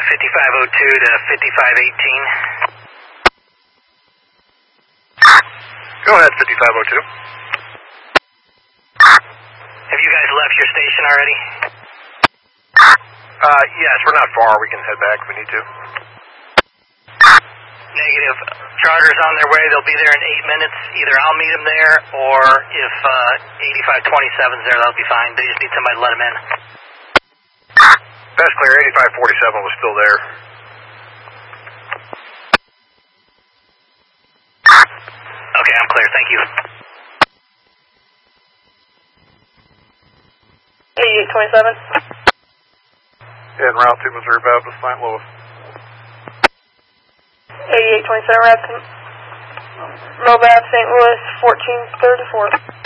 5502 to 5518. Go ahead, 5502. Have you guys left your station already? Yes, we're not far. We can head back if we need to. Negative. Charter's on their way. They'll be there in 8 minutes. Either I'll meet them there, or if 8527's there, that'll be fine. They just need somebody to let them in. That's clear. 8547 was still there. Okay, I'm clear. Thank you. 8827. En route to Missouri Baptist, St. Louis. 8827 Rapid, Mobab, St. Louis, 1434.